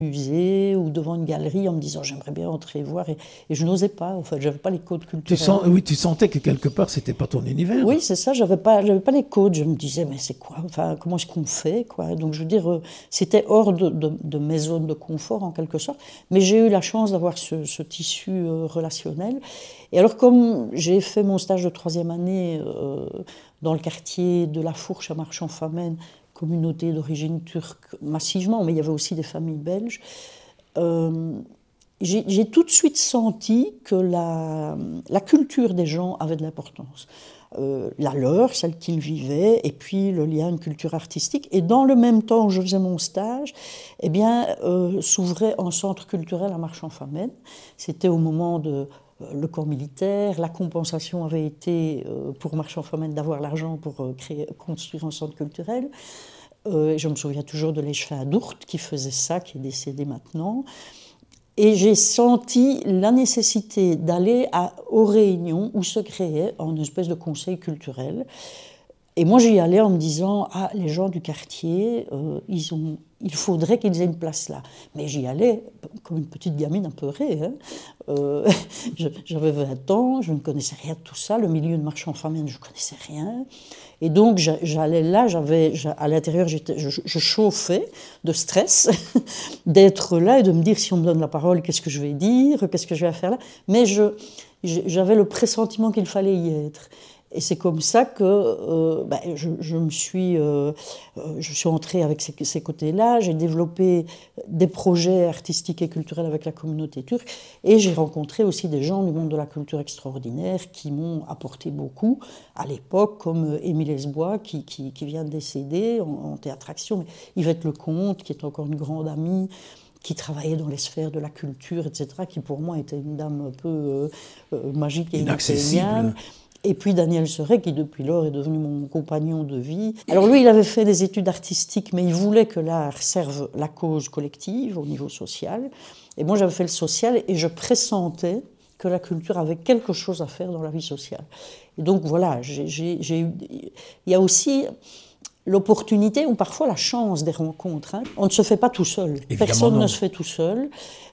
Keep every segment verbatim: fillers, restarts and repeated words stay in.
musée ou devant une galerie en me disant j'aimerais bien entrer voir et, et je n'osais pas, en fait, j'avais pas les codes culturels. Tu sens, oui, tu sentais que quelque part c'était pas ton univers. Oui, c'est ça, j'avais pas, j'avais pas les codes, je me disais mais c'est quoi, enfin comment est-ce qu'on fait quoi, donc je veux dire euh, c'était hors de, de, de mes zones de confort en quelque sorte, mais j'ai eu la chance d'avoir ce, ce tissu euh, relationnel. Et alors comme j'ai fait mon stage de troisième année euh, dans le quartier de la Fourche à Marchand-Famenne, communauté d'origine turque massivement, mais il y avait aussi des familles belges. Euh, j'ai, j'ai tout de suite senti que la, la culture des gens avait de l'importance. Euh, la leur, celle qu'ils vivaient, et puis le lien à une culture artistique. Et dans le même temps où je faisais mon stage, eh bien, euh, s'ouvrait un centre culturel à Marchand-Famenne. C'était au moment de le camp militaire, la compensation avait été euh, pour Marchand-Famenne d'avoir l'argent pour euh, créer, construire un centre culturel. Euh, je me souviens toujours de l'échevin d'Ourthe qui faisait ça, qui est décédé maintenant. Et j'ai senti la nécessité d'aller à, aux réunions où se créait une espèce de conseil culturel. Et moi, j'y allais en me disant, ah, les gens du quartier, euh, ils ont, il faudrait qu'ils aient une place là. Mais j'y allais comme une petite gamine apeurée. Hein. Euh, j'avais vingt ans, je ne connaissais rien de tout ça. Le milieu de Marchand-Famenne, je ne connaissais rien. Et donc, j'allais là, j'avais, à l'intérieur, j'étais, je, je chauffais de stress d'être là et de me dire, si on me donne la parole, qu'est-ce que je vais dire, qu'est-ce que je vais faire là. Mais je, j'avais le pressentiment qu'il fallait y être. Et c'est comme ça que euh, ben, je, je me suis, euh, je suis entrée avec ces, ces côtés-là. J'ai développé des projets artistiques et culturels avec la communauté turque. Et j'ai rencontré aussi des gens du monde de la culture extraordinaire qui m'ont apporté beaucoup à l'époque, comme Émile Esbois, qui, qui, qui vient de décéder en, en théâtre-action, mais Yvette Lecomte, qui est encore une grande amie, qui travaillait dans les sphères de la culture, et cetera, qui pour moi était une dame un peu euh, euh, magique et inaccessible. Et puis Daniel Seret, qui depuis lors est devenu mon compagnon de vie. Alors lui, il avait fait des études artistiques, mais il voulait que l'art serve la cause collective au niveau social. Et moi, j'avais fait le social et je pressentais que la culture avait quelque chose à faire dans la vie sociale. Et donc voilà, j'ai, j'ai, j'ai eu... il y a aussi l'opportunité ou parfois la chance des rencontres. Hein. On ne se fait pas tout seul. Évidemment Personne non. ne se fait tout seul.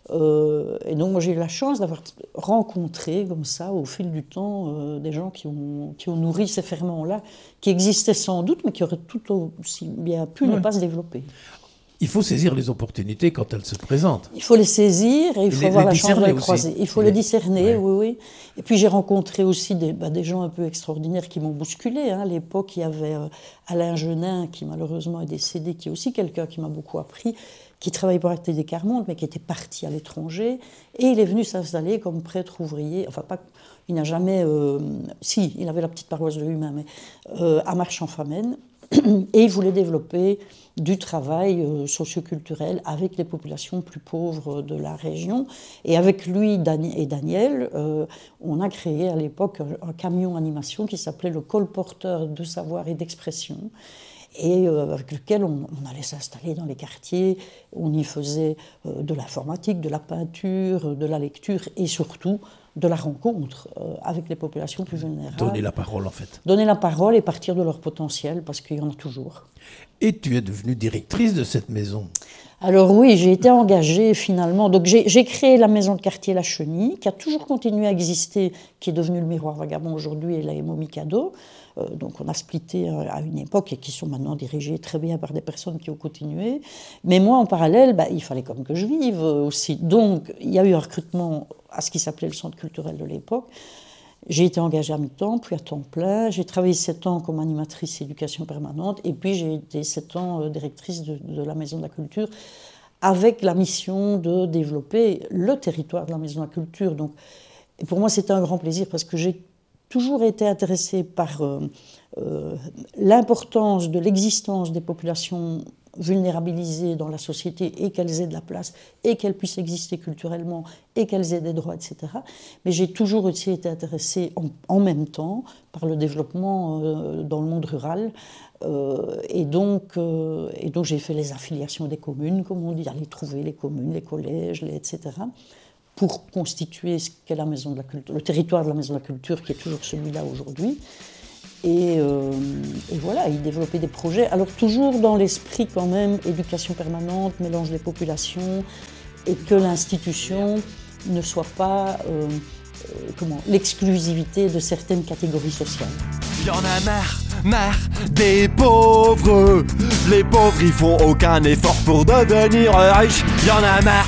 Euh, et donc moi j'ai eu la chance d'avoir rencontré comme ça au fil du temps euh, des gens qui ont, qui ont nourri ces ferments-là, qui existaient sans doute, mais qui auraient tout aussi bien pu ouais. ne pas se développer. Il faut saisir les opportunités quand elles se présentent. Il faut les saisir et il faut les, avoir les la chance de les aussi. croiser. Il faut les, les discerner, ouais. oui, oui. Et puis j'ai rencontré aussi des, bah, des gens un peu extraordinaires qui m'ont bousculé. Hein. À l'époque, il y avait euh, Alain Genin, qui malheureusement est décédé, qui est aussi quelqu'un qui m'a beaucoup appris, qui travaillait pour Atelier Carmonde, mais qui était parti à l'étranger. Et il est venu s'installer comme prêtre ouvrier. Enfin, pas, il n'a jamais... Euh, si, il avait la petite paroisse de Humain, mais euh, à Marchand-Famenne. Et il voulait développer du travail euh, socioculturel avec les populations plus pauvres de la région. Et avec lui Dani- et Daniel, euh, on a créé à l'époque un, un camion animation qui s'appelait le colporteur de savoir et d'expression, et euh, avec lequel on, on allait s'installer dans les quartiers. On y faisait euh, de l'informatique, de la peinture, de la lecture et surtout de la rencontre euh, avec les populations plus vulnérables. Donner la parole, en fait. Donner la parole et partir de leur potentiel, parce qu'il y en a toujours. Et tu es devenue directrice de cette maison. Alors oui, j'ai été engagée finalement. Donc j'ai, j'ai créé la maison de quartier La Chenille, qui a toujours continué à exister, qui est devenue le Miroir Vagabond aujourd'hui et la Emo Mikado. Euh, donc on a splitté à une époque et qui sont maintenant dirigées très bien par des personnes qui ont continué. Mais moi, en parallèle, bah, il fallait comme que je vive aussi. Donc il y a eu un recrutement à ce qui s'appelait le centre culturel de l'époque. J'ai été engagée à mi-temps, puis à temps plein. J'ai travaillé sept ans comme animatrice éducation permanente, et puis j'ai été sept ans directrice de, de la Maison de la Culture, avec la mission de développer le territoire de la Maison de la Culture. Donc, et pour moi, c'était un grand plaisir, parce que j'ai toujours été intéressée par euh, euh, l'importance de l'existence des populations vulnérabilisées dans la société, et qu'elles aient de la place, et qu'elles puissent exister culturellement, et qu'elles aient des droits, et cetera. Mais j'ai toujours aussi été intéressée en, en même temps par le développement euh, dans le monde rural. Euh, et, donc, euh, et donc j'ai fait les affiliations des communes, comme on dit, aller trouver les communes, les collèges, les, et cetera, pour constituer ce qu'est la Maison de la Culture, le territoire de la Maison de la Culture, qui est toujours celui-là aujourd'hui. Et, euh, et voilà, il développait des projets. Alors toujours dans l'esprit quand même, éducation permanente, mélange des populations, et que l'institution ne soit pas euh, euh, comment, l'exclusivité de certaines catégories sociales. Y'en a marre, marre des pauvres. Les pauvres, ils font aucun effort pour devenir riches. Y'en a marre.